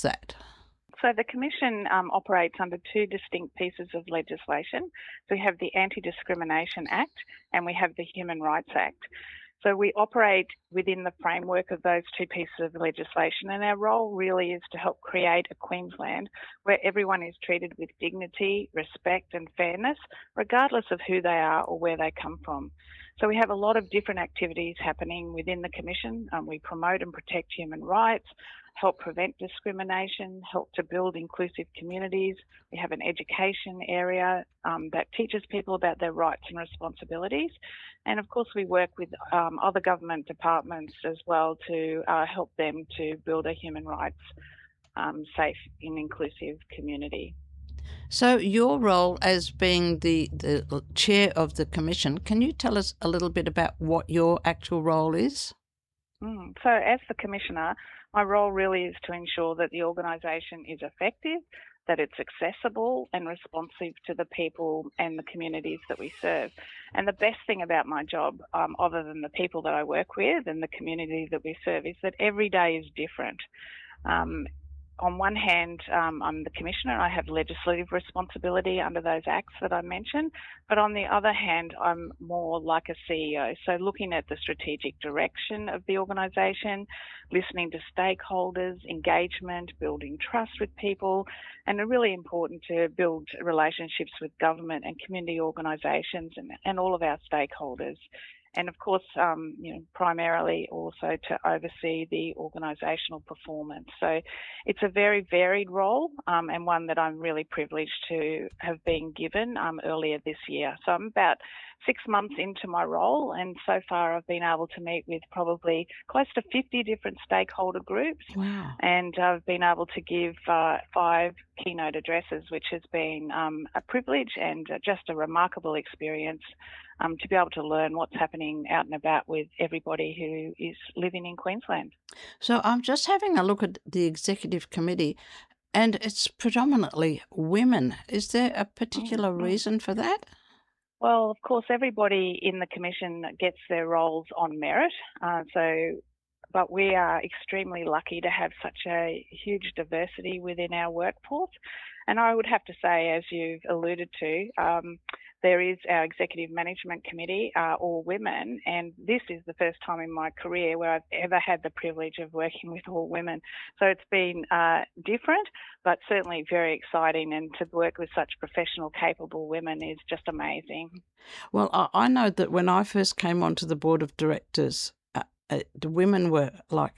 that? So the Commission operates under two distinct pieces of legislation. So we have the Anti-Discrimination Act and we have the Human Rights Act. So we operate within the framework of those two pieces of legislation, and our role really is to help create a Queensland where everyone is treated with dignity, respect and fairness, regardless of who they are or where they come from. So we have a lot of different activities happening within the Commission. We promote and protect human rights, help prevent discrimination, help to build inclusive communities. We have an education area that teaches people about their rights and responsibilities. And of course, we work with other government departments as well to help them to build a human rights safe and inclusive community. So your role as being the chair of the commission, can you tell us a little bit about what your actual role is? So as the Commissioner, my role really is to ensure that the organisation is effective, that it's accessible and responsive to the people and the communities that we serve. And the best thing about my job, other than the people that I work with and the community that we serve, is that every day is different. On one hand, I'm the Commissioner. I have legislative responsibility under those acts that I mentioned. But on the other hand, I'm more like a CEO. So looking at the strategic direction of the organisation, listening to stakeholders, engagement, building trust with people, and really important to build relationships with government and community organisations and all of our stakeholders. And of course, primarily also to oversee the organisational performance. So it's a very varied role and one that I'm really privileged to have been given earlier this year. So I'm about 6 months into my role, and so far I've been able to meet with probably close to 50 different stakeholder groups. Wow. And I've been able to give 5 keynote addresses, which has been a privilege and just a remarkable experience to be able to learn what's happening out and about with everybody who is living in Queensland. So I'm just having a look at the executive committee, and it's predominantly women. Is there a particular reason for that? Well, of course, everybody in the Commission gets their roles on merit. But we are extremely lucky to have such a huge diversity within our workforce. And I would have to say, as you've alluded to, there is our Executive Management Committee, all women, and this is the first time in my career where I've ever had the privilege of working with all women. So it's been different, but certainly very exciting, and to work with such professional, capable women is just amazing. Well, I know that when I first came onto the board of directors, the women were like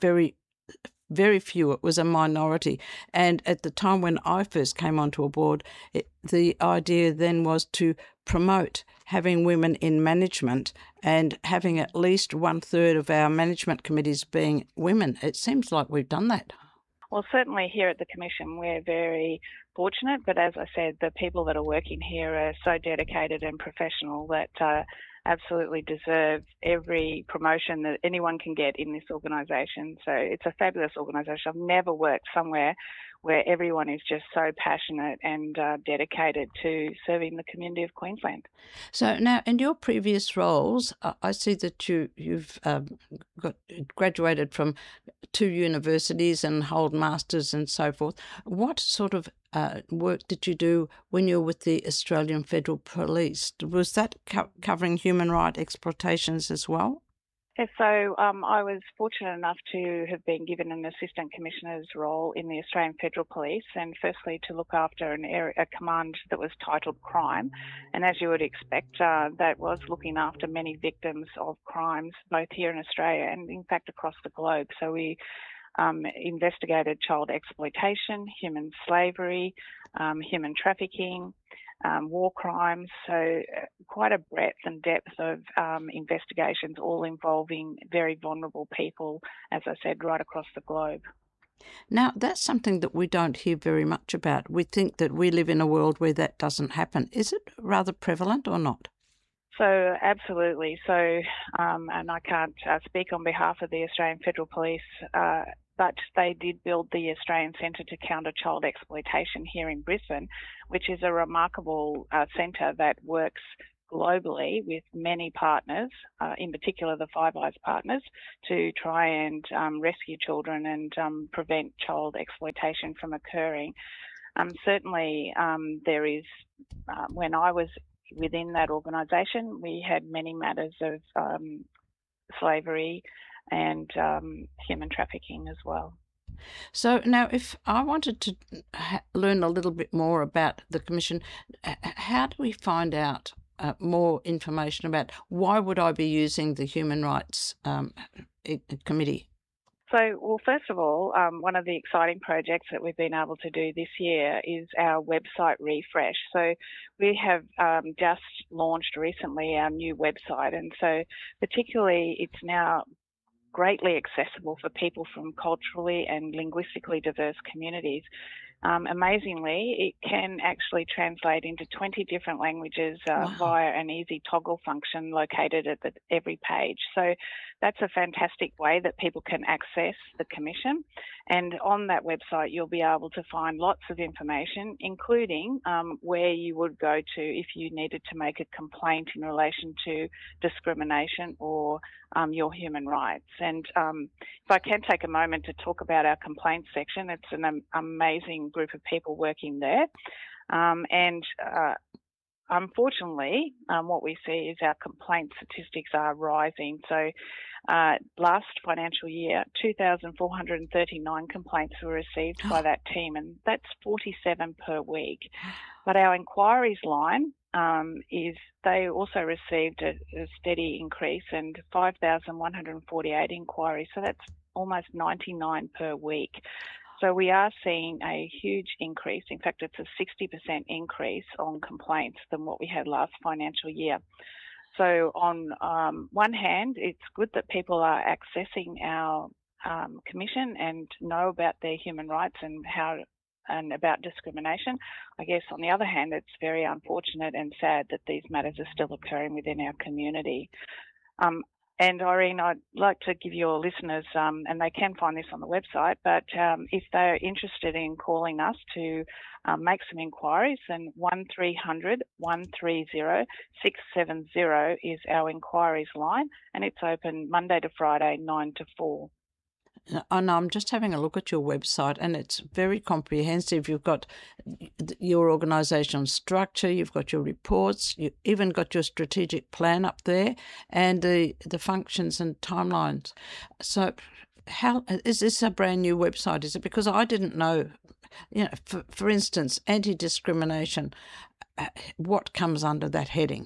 very few. It was a minority. And at the time when I first came onto a board, the idea then was to promote having women in management and having at least 1/3 of our management committees being women. It seems like we've done that. Well, certainly here at the Commission, we're very fortunate, but as I said, the people that are working here are so dedicated and professional that absolutely deserve every promotion that anyone can get in this organisation. So it's a fabulous organisation. I've never worked somewhere where everyone is just so passionate and dedicated to serving the community of Queensland. So now, in your previous roles, I see that you've got graduated from 2 universities and hold masters and so forth. What sort of work did you do when you were with the Australian Federal Police? Was that covering human rights exploitations as well? Yeah, so I was fortunate enough to have been given an Assistant Commissioner's role in the Australian Federal Police, and firstly to look after a command that was titled Crime. And as you would expect, that was looking after many victims of crimes, both here in Australia and in fact across the globe. So we investigated child exploitation, human slavery, human trafficking, war crimes, so quite a breadth and depth of investigations, all involving very vulnerable people, as I said, right across the globe. Now, that's something that we don't hear very much about. We think that we live in a world where that doesn't happen. Is it rather prevalent or not? So absolutely. So, and I can't speak on behalf of the Australian Federal Police, but they did build the Australian Centre to Counter Child Exploitation here in Brisbane, which is a remarkable centre that works globally with many partners, in particular the Five Eyes partners, to try and rescue children and prevent child exploitation from occurring. Certainly, there is, when I was within that organisation, we had many matters of slavery and human trafficking as well. So now, if I wanted to learn a little bit more about the Commission, how do we find out more information about why would I be using the Human Rights Committee? So, well, first of all, one of the exciting projects that we've been able to do this year is our website refresh. So we have just launched recently our new website, and so particularly it's now greatly accessible for people from culturally and linguistically diverse communities. Amazingly, it can actually translate into 20 different languages via an easy toggle function located at every page. So that's a fantastic way that people can access the Commission. And on that website, you'll be able to find lots of information, including where you would go to if you needed to make a complaint in relation to discrimination or your human rights. And if I can take a moment to talk about our complaints section, it's an amazing group of people working there. Unfortunately, what we see is our complaint statistics are rising. So last financial year, 2,439 complaints were received by that team, and that's 47 per week. But our inquiries line they also received a steady increase, and 5,148 inquiries. So that's almost 99 per week. So we are seeing a huge increase. In fact, it's a 60% increase on complaints than what we had last financial year. So on one hand, it's good that people are accessing our Commission and know about their human rights and about discrimination. I guess on the other hand, it's very unfortunate and sad that these matters are still occurring within our community. And Irene, I'd like to give your listeners, and they can find this on the website, but if they're interested in calling us to make some inquiries, then 1300 130 670 is our inquiries line, and it's open Monday to Friday, 9 to 4. And I'm just having a look at your website, and it's very comprehensive. You've got your organisational structure, you've got your reports, you even got your strategic plan up there, and the functions and timelines. So, how is this a brand new website? Is it because I didn't know? You know, for instance, anti-discrimination. What comes under that heading?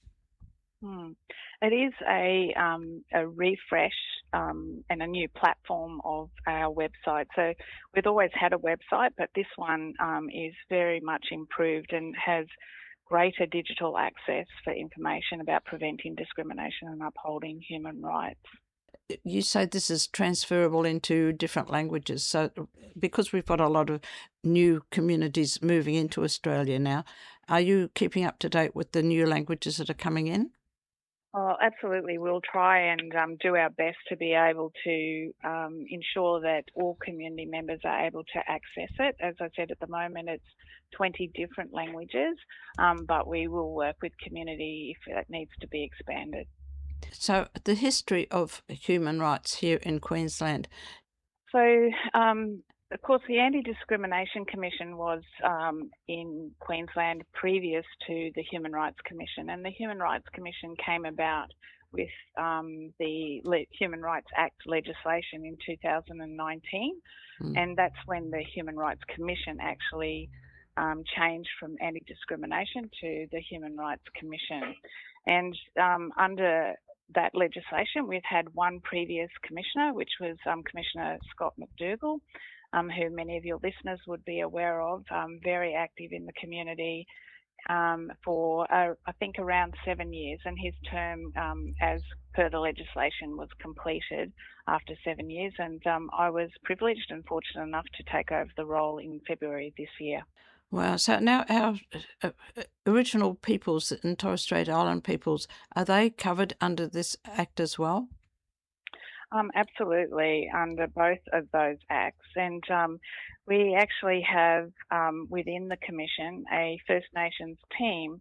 It is a refresh and a new platform of our website. So we've always had a website, but this one is very much improved and has greater digital access for information about preventing discrimination and upholding human rights. You say this is transferable into different languages. So because we've got a lot of new communities moving into Australia now, are you keeping up to date with the new languages that are coming in? Oh, absolutely. We'll try and do our best to be able to ensure that all community members are able to access it. As I said, at the moment it's 20 different languages, but we will work with community if it needs to be expanded. So the history of human rights here in Queensland. So, of course, the Anti-Discrimination Commission was in Queensland previous to the Human Rights Commission, and the Human Rights Commission came about with the Human Rights Act legislation in 2019, and that's when the Human Rights Commission actually changed from anti-discrimination to the Human Rights Commission. And under that legislation, we've had one previous commissioner, which was Commissioner Scott McDougall, who many of your listeners would be aware of, very active in the community for, I think, around 7 years. And his term, as per the legislation, was completed after 7 years. And I was privileged and fortunate enough to take over the role in February this year. Wow. So now our original peoples and Torres Strait Island peoples, are they covered under this Act as well? Absolutely, under both of those acts. And we actually have within the Commission a First Nations team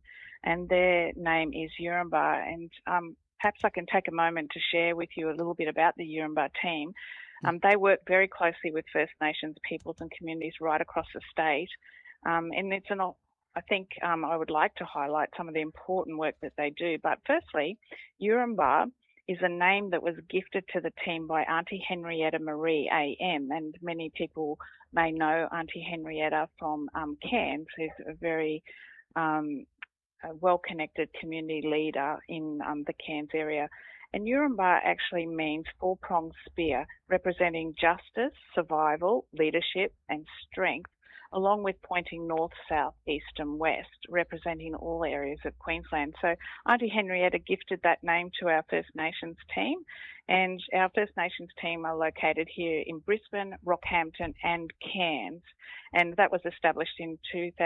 and their name is Yurumba. And perhaps I can take a moment to share with you a little bit about the Yurumba team. They work very closely with First Nations peoples and communities right across the state, and it's an I think I would like to highlight some of the important work that they do. But firstly, Yurumba is a name that was gifted to the team by Auntie Henrietta Marie AM, and many people may know Auntie Henrietta from Cairns, who's a very well-connected community leader in the Cairns area. And Yurumba actually means four-pronged spear, representing justice, survival, leadership and strength, along with pointing north, south, east and west, representing all areas of Queensland. So Auntie Henrietta gifted that name to our First Nations team, and our First Nations team are located here in Brisbane, Rockhampton and Cairns, and that was established in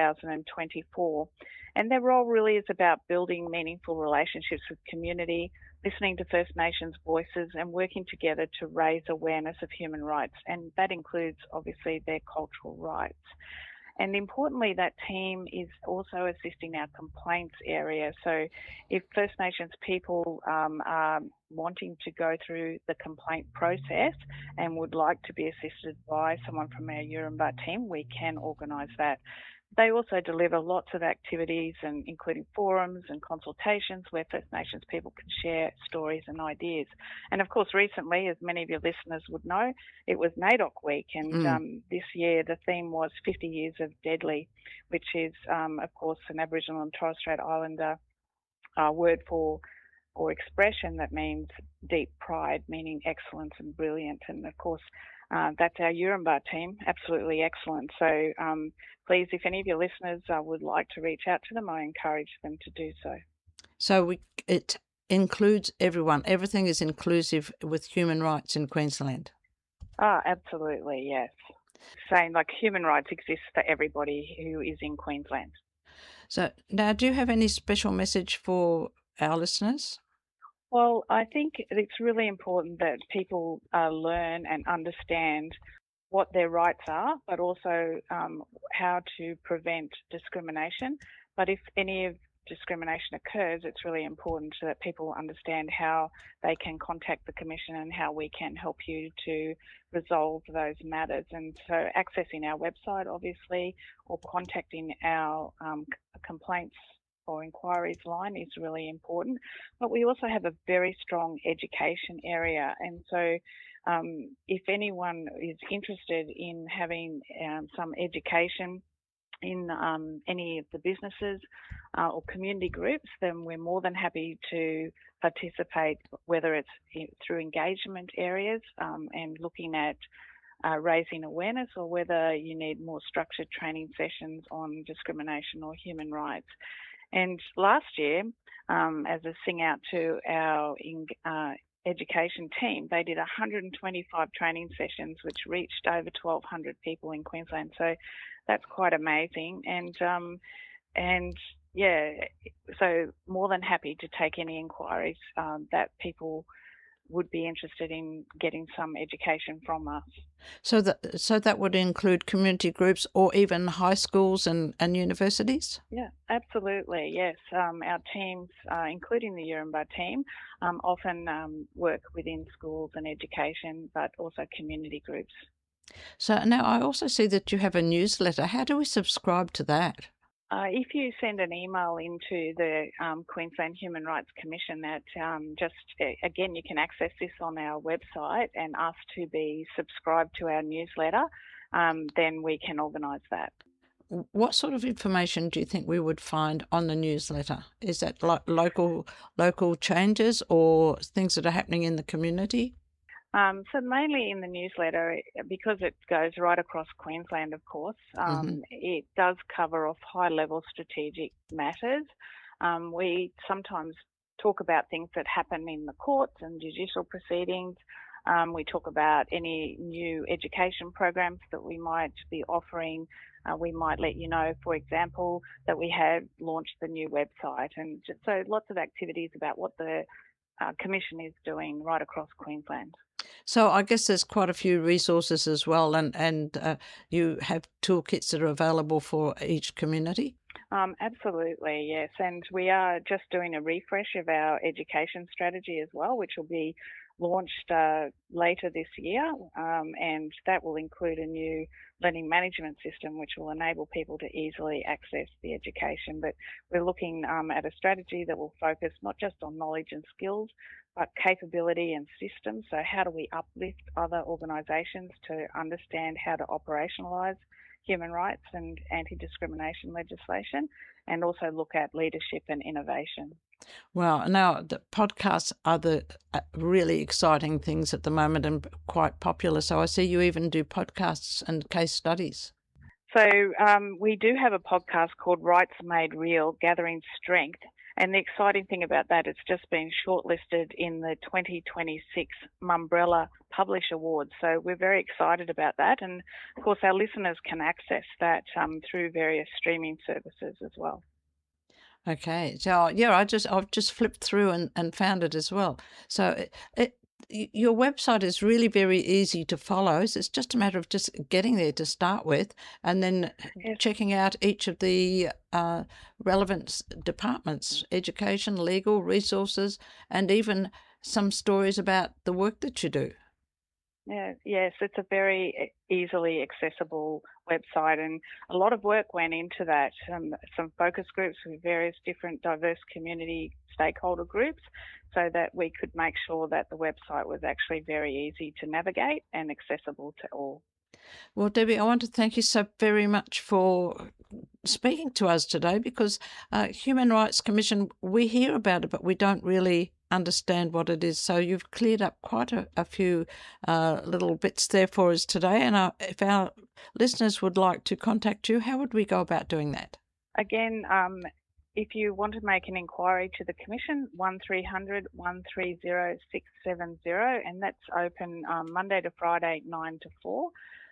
2024. And their role really is about building meaningful relationships with community, listening to First Nations voices and working together to raise awareness of human rights, and that includes obviously their cultural rights. And importantly, that team is also assisting our complaints area. So if First Nations people are wanting to go through the complaint process and would like to be assisted by someone from our Yurumba team, we can organise that. They also deliver lots of activities, and including forums and consultations where First Nations people can share stories and ideas. And of course, recently, as many of your listeners would know, it was NAIDOC Week, and this year the theme was 50 Years of Deadly, which is, of course, an Aboriginal and Torres Strait Islander word for or expression that means deep pride, meaning excellence and brilliant. And of course, that's our Yurumba team, absolutely excellent. So please, if any of your listeners would like to reach out to them, I encourage them to do so. So it includes everyone. Everything is inclusive with human rights in Queensland. Absolutely, yes. Saying like human rights exists for everybody who is in Queensland. So now, do you have any special message for our listeners? Well, I think it's really important that people learn and understand what their rights are, but also how to prevent discrimination. But if any of discrimination occurs, it's really important that people understand how they can contact the Commission and how we can help you to resolve those matters. And so accessing our website, obviously, or contacting our complaints or inquiries line is really important. But we also have a very strong education area. And so if anyone is interested in having some education in any of the businesses or community groups, then we're more than happy to participate, whether it's through engagement areas and looking at raising awareness, or whether you need more structured training sessions on discrimination or human rights. And last year, as a sing out to our education team, they did 125 training sessions, which reached over 1,200 people in Queensland. So that's quite amazing. And yeah, so more than happy to take any inquiries that people would be interested in getting some education from us. So that would include community groups or even high schools and universities? Yeah, absolutely, yes. Our teams, including the Yurumba team, often work within schools and education, but also community groups. So now I also see that you have a newsletter. How do we subscribe to that? If you send an email into the Queensland Human Rights Commission, that again, you can access this on our website and ask to be subscribed to our newsletter, then we can organise that. What sort of information do you think we would find on the newsletter? Is that like local changes or things that are happening in the community? So mainly in the newsletter, because it goes right across Queensland, of course, it does cover off high-level strategic matters. We sometimes talk about things that happen in the courts and judicial proceedings. We talk about any new education programs that we might be offering. We might let you know, for example, that we have launched the new website, and so lots of activities about what the Commission is doing right across Queensland. So I guess there's quite a few resources as well, and you have toolkits that are available for each community? Absolutely, yes. And we are just doing a refresh of our education strategy as well, which will be launched later this year. And that will include a new learning management system, which will enable people to easily access the education. But we're looking at a strategy that will focus not just on knowledge and skills, but capability and systems. So how do we uplift other organisations to understand how to operationalise human rights and anti-discrimination legislation, and also look at leadership and innovation. Well, now the podcasts are the really exciting things at the moment and quite popular. So I see you even do podcasts and case studies. So we do have a podcast called Rights Made Real, Gathering Strength. And the exciting thing about that, it's just been shortlisted in the 2026 Mumbrella Publish Awards. So we're very excited about that. And of course, our listeners can access that through various streaming services as well. Okay. So yeah, I've just flipped through and found it as well. So your website is really very easy to follow. So it's just a matter of just getting there to start with, and then checking out each of the relevant departments: education, legal, resources, and even some stories about the work that you do. Yeah, yes, it's a very easily accessible website, and a lot of work went into that. Some focus groups with various different diverse community stakeholder groups, so that we could make sure that the website was actually very easy to navigate and accessible to all. Well, Debbie, I want to thank you so very much for speaking to us today, because Human Rights Commission, we hear about it, but we don't really understand what it is. So you've cleared up quite a few little bits there for us today. And if our listeners would like to contact you, how would we go about doing that? Again, if you want to make an inquiry to the Commission, 1300 130 670, and that's open Monday to Friday, 9 to 4.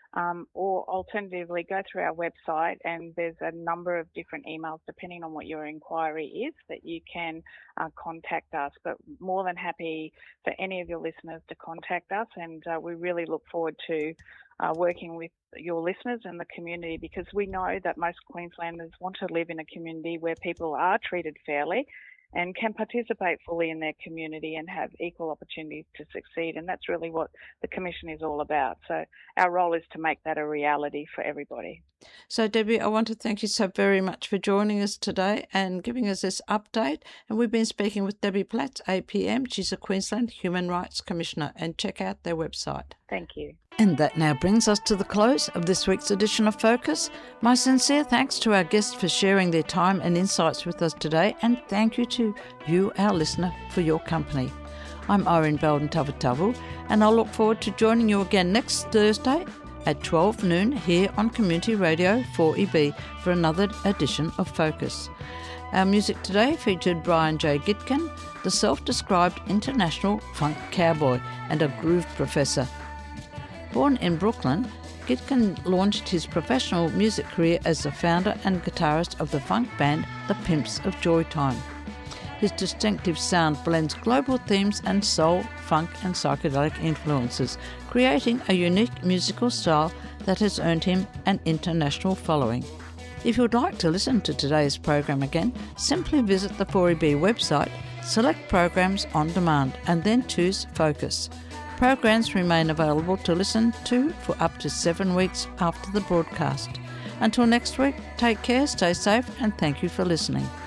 Or alternatively, go through our website, and there's a number of different emails depending on what your inquiry is that you can contact us. But more than happy for any of your listeners to contact us, and we really look forward to working with your listeners and the community, because we know that most Queenslanders want to live in a community where people are treated fairly and can participate fully in their community and have equal opportunities to succeed. And that's really what the Commission is all about. So our role is to make that a reality for everybody. So, Debbie, I want to thank you so very much for joining us today and giving us this update. And we've been speaking with Debbie Platts, APM. She's a Queensland Human Rights Commissioner, and check out their website. Thank you. And that now brings us to the close of this week's edition of Focus. My sincere thanks to our guests for sharing their time and insights with us today, and thank you to you, our listener, for your company. I'm Irene Belden Tavatavu, and I'll look forward to joining you again next Thursday at 12 noon here on Community Radio 4EB for another edition of Focus. Our music today featured Brian J. Gitkin, the self-described international funk cowboy and a groove professor. Born in Brooklyn, Gitkin launched his professional music career as the founder and guitarist of the funk band The Pimps of Joytime. His distinctive sound blends global themes and soul, funk and psychedelic influences, creating a unique musical style that has earned him an international following. If you would like to listen to today's program again, simply visit the 4EB website, select Programs on Demand, and then choose Focus. Programs remain available to listen to for up to 7 weeks after the broadcast. Until next week, take care, stay safe, and thank you for listening.